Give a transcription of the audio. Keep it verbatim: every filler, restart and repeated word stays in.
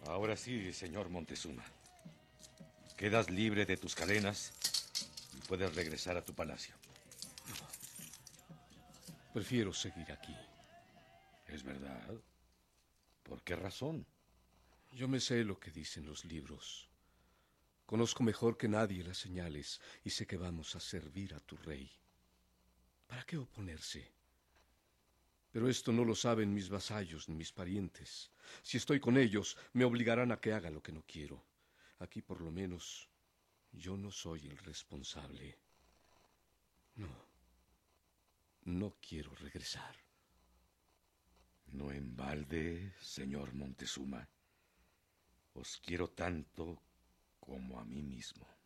Ahora sí, señor Montezuma. Quedas libre de tus cadenas y puedes regresar a tu palacio. Prefiero seguir aquí. ¿Es verdad? ¿Por qué razón? Yo me sé lo que dicen los libros. Conozco mejor que nadie las señales y sé que vamos a servir a tu rey. ¿Para qué oponerse? Pero esto no lo saben mis vasallos ni mis parientes. Si estoy con ellos, me obligarán a que haga lo que no quiero. Aquí, por lo menos, yo no soy el responsable. No, no quiero regresar. No en balde, señor Montezuma. Os quiero tanto como a mí mismo.